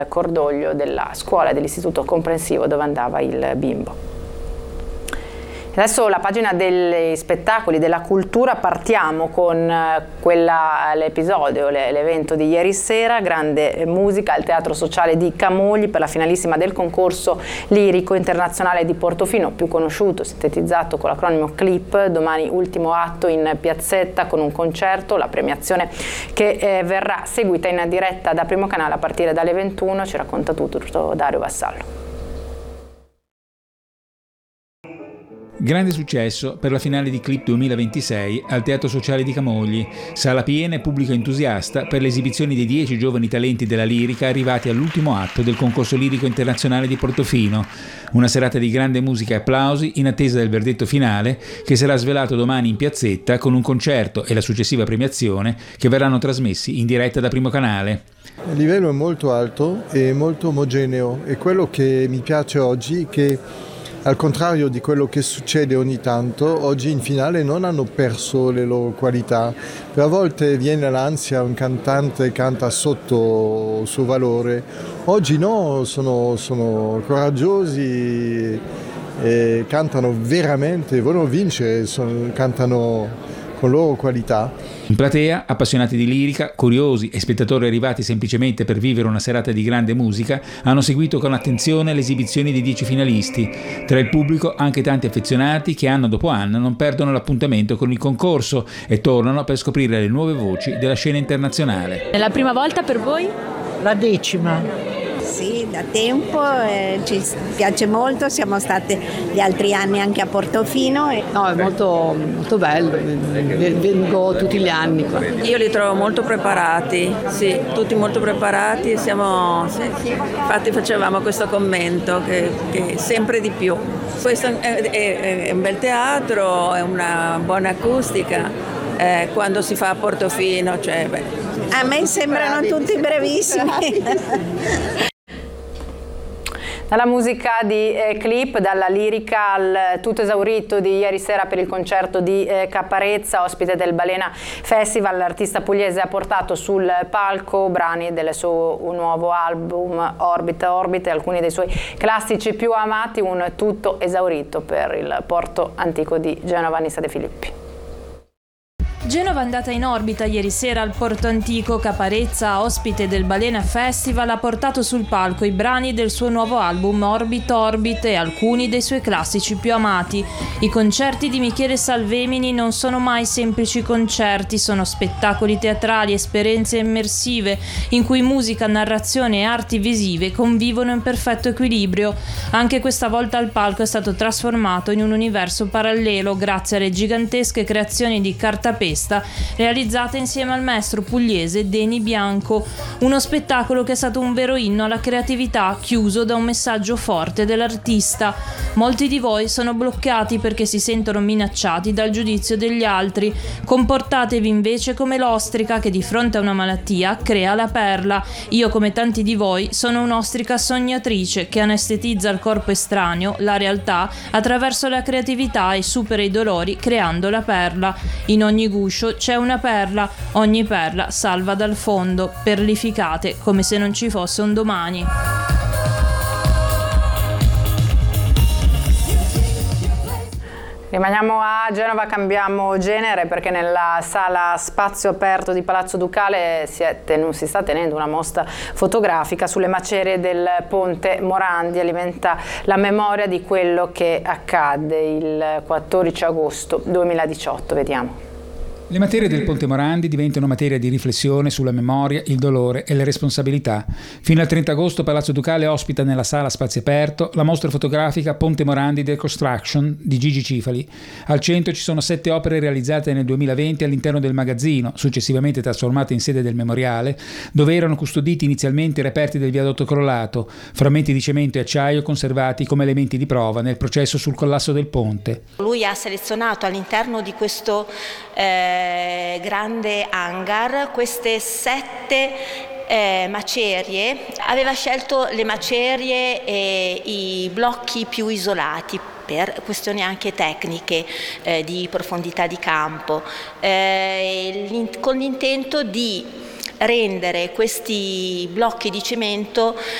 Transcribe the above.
cordoglio della scuola e dell'istituto comprensivo dove andava il bimbo. Adesso la pagina degli spettacoli, della cultura, partiamo con l'episodio, l'evento di ieri sera, grande musica al Teatro Sociale di Camogli per la finalissima del concorso lirico internazionale di Portofino, più conosciuto, sintetizzato con l'acronimo CLIP. Domani ultimo atto in piazzetta con un concerto, la premiazione che verrà seguita in diretta da Primo Canale a partire dalle 21, ci racconta tutto Dario Vassallo. Grande successo per la finale di Clip 2026 al Teatro Sociale di Camogli, sala piena e pubblico entusiasta per le esibizioni dei 10 giovani talenti della lirica arrivati all'ultimo atto del concorso lirico internazionale di Portofino. Una serata di grande musica e applausi in attesa del verdetto finale che sarà svelato domani in piazzetta con un concerto e la successiva premiazione che verranno trasmessi in diretta da Primo Canale. Il livello è molto alto e molto omogeneo e quello che mi piace oggi è che al contrario di quello che succede ogni tanto, oggi in finale non hanno perso le loro qualità. Per a volte viene l'ansia, un cantante canta sotto il suo valore. Oggi no, sono coraggiosi e cantano veramente, vogliono vincere, cantano con loro qualità. In platea, appassionati di lirica, curiosi e spettatori arrivati semplicemente per vivere una serata di grande musica, hanno seguito con attenzione le esibizioni dei 10 finalisti. Tra il pubblico anche tanti affezionati che anno dopo anno non perdono l'appuntamento con il concorso e tornano per scoprire le nuove voci della scena internazionale. È la prima volta per voi? La 10ª. Sì, da tempo, ci piace molto, siamo state gli altri anni anche a Portofino. No, è molto, molto bello, vengo tutti gli anni qua. Io li trovo molto preparati, sì, tutti molto preparati, infatti facevamo questo commento che sempre di più. Questo è un bel teatro, è una buona acustica, quando si fa a Portofino, A me sembrano tutti brevissimi. Dalla musica di Clip, dalla lirica al tutto esaurito di ieri sera per il concerto di Caparezza, ospite del Balena Festival, l'artista pugliese ha portato sul palco brani del suo nuovo album Orbite e alcuni dei suoi classici più amati, un tutto esaurito per il porto antico di Genova. Nissa De Filippi. Genova è andata in orbita ieri sera al Porto Antico. Caparezza, ospite del Balena Festival, ha portato sul palco i brani del suo nuovo album Orbite e alcuni dei suoi classici più amati. I concerti di Michele Salvemini non sono mai semplici concerti, sono spettacoli teatrali, esperienze immersive in cui musica, narrazione e arti visive convivono in perfetto equilibrio. Anche questa volta il palco è stato trasformato in un universo parallelo grazie alle gigantesche creazioni di cartapesta realizzate insieme al maestro pugliese Deni Bianco, uno spettacolo che è stato un vero inno alla creatività, chiuso da un messaggio forte dell'artista. Molti di voi sono bloccati perché si sentono minacciati dal giudizio degli altri. Comportatevi invece come l'ostrica che di fronte a una malattia crea la perla. Io, come tanti di voi, sono un'ostrica sognatrice che anestetizza il corpo estraneo, la realtà, attraverso la creatività e supera i dolori creando la perla. In ogni guscio c'è una perla, ogni perla salva dal fondo, perlificate come se non ci fosse un domani. Rimaniamo a Genova, cambiamo genere perché nella sala Spazio Aperto di Palazzo Ducale si sta tenendo una mostra fotografica sulle macerie del Ponte Morandi, alimenta la memoria di quello che accadde il 14 agosto 2018. Vediamo. Le materie del Ponte Morandi diventano materia di riflessione sulla memoria, il dolore e le responsabilità. Fino al 30 agosto Palazzo Ducale ospita nella sala Spazio Aperto la mostra fotografica Ponte Morandi Deconstruction di Gigi Cifali. Al centro ci sono 7 opere realizzate nel 2020 all'interno del magazzino, successivamente trasformate in sede del memoriale, dove erano custoditi inizialmente i reperti del viadotto crollato, frammenti di cemento e acciaio conservati come elementi di prova nel processo sul collasso del ponte. Lui ha selezionato all'interno di questo grande hangar queste 7 macerie, aveva scelto le macerie e i blocchi più isolati per questioni anche tecniche di profondità di campo, con l'intento di rendere questi blocchi di cemento